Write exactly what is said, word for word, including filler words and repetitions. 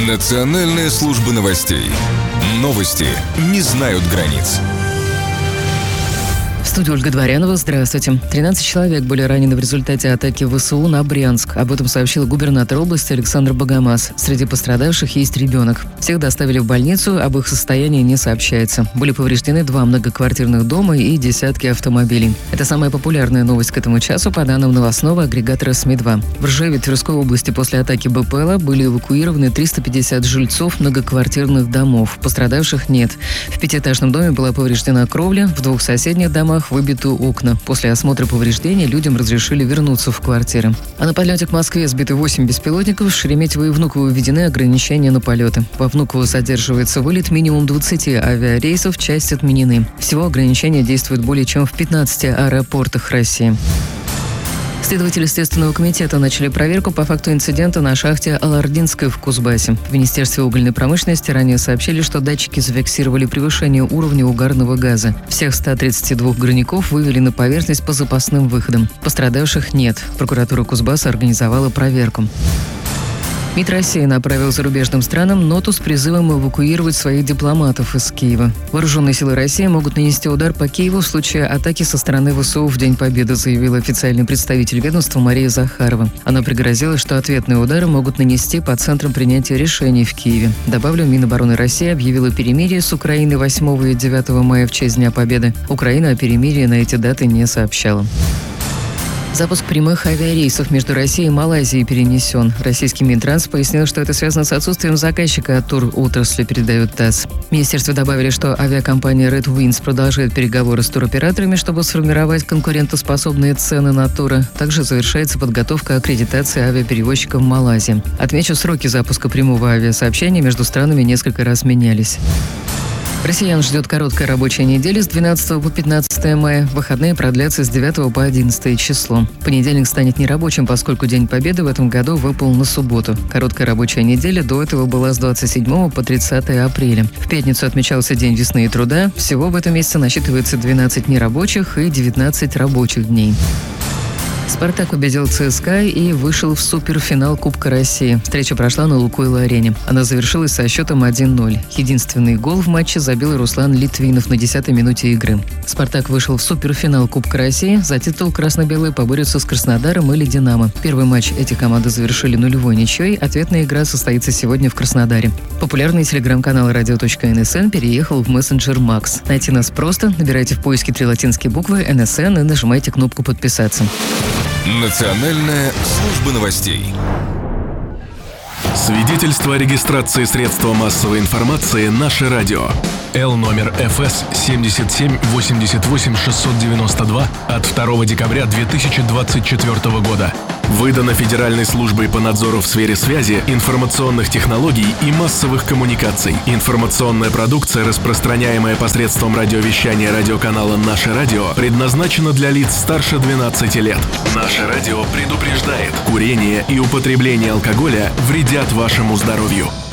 Национальная служба новостей. Новости не знают границ. В студии Ольга Дворянова. Здравствуйте. тринадцать человек были ранены в результате атаки ВСУ на Брянск. Об этом сообщил губернатор области Александр Богомаз. Среди пострадавших есть ребенок. Всех доставили в больницу, об их состоянии не сообщается. Были повреждены два многоквартирных дома и десятки автомобилей. Это самая популярная новость к этому часу по данным новостного агрегатора СМИ два. В Ржеве Тверской области после атаки БПЛА были эвакуированы триста пятьдесят жильцов многоквартирных домов. Пострадавших нет. В пятиэтажном доме была повреждена кровля, в двух соседних домах выбиты окна. После осмотра повреждений людям разрешили вернуться в квартиры. А на подлете к Москве сбиты восемь беспилотников. В Шереметьево и Внуково введены ограничения на полеты. Во Внуково задерживается вылет минимум двадцати авиарейсов, часть отменены. Всего ограничения действуют более чем в пятнадцати аэропортах России. Следователи Следственного комитета начали проверку по факту инцидента на шахте Алардинской в Кузбассе. В Министерстве угольной промышленности ранее сообщили, что датчики зафиксировали превышение уровня угарного газа. Всех ста тридцати двух горняков вывели на поверхность по запасным выходам. Пострадавших нет. Прокуратура Кузбасса организовала проверку. МИД России направил зарубежным странам ноту с призывом эвакуировать своих дипломатов из Киева. Вооруженные силы России могут нанести удар по Киеву в случае атаки со стороны ВСУ в День Победы, заявила официальный представитель ведомства Мария Захарова. Она пригрозила, что ответные удары могут нанести по центрам принятия решений в Киеве. Добавлю, Минобороны России объявила перемирие с Украиной восьмого и девятого мая в честь Дня Победы. Украина о перемирии на эти даты не сообщала. Запуск прямых авиарейсов между Россией и Малайзией перенесен. Российский Минтранс пояснил, что это связано с отсутствием заказчика от туротрасли, передает ТАСС. В министерстве добавили, что авиакомпания Red Wings продолжает переговоры с туроператорами, чтобы сформировать конкурентоспособные цены на туры. Также завершается подготовка аккредитации авиаперевозчиков в Малайзии. Отмечу, сроки запуска прямого авиасообщения между странами несколько раз менялись. Россиян ждет короткая рабочая неделя с двенадцатого по пятнадцатое мая. Выходные продлятся с девятого по одиннадцатое число. Понедельник станет нерабочим, поскольку День Победы в этом году выпал на субботу. Короткая рабочая неделя до этого была с двадцать седьмого по тридцатое апреля. В пятницу отмечался День весны и труда. Всего в этом месяце насчитывается двенадцать нерабочих и девятнадцать рабочих дней. «Спартак» победил ЦСКА и вышел в суперфинал Кубка России. Встреча прошла на Лукойл-арене. Она завершилась со счетом один ноль. Единственный гол в матче забил Руслан Литвинов на десятой минуте игры. «Спартак» вышел в суперфинал Кубка России. За титул красно-белые поборются с Краснодаром или «Динамо». Первый матч эти команды завершили нулевой ничьей. Ответная игра состоится сегодня в Краснодаре. Популярный телеграм-канал радио точка эн эс эн переехал в мессенджер Макс. Найти нас просто. Набирайте в поиске три латинские буквы эн эс эн и нажимайте кнопку «Подписаться». Национальная служба новостей. Свидетельство о регистрации средства массовой информации «Наше радио». Л номер эф эс семьдесят семь восемьдесят восемь шестьсот девяносто два от второго декабря две тысячи двадцать четвёртого года. Выдано Федеральной службой по надзору в сфере связи, информационных технологий и массовых коммуникаций. Информационная продукция, распространяемая посредством радиовещания радиоканала «Наше радио», предназначена для лиц старше двенадцати лет. «Наше радио» предупреждает: курение и употребление алкоголя вредят вашему здоровью.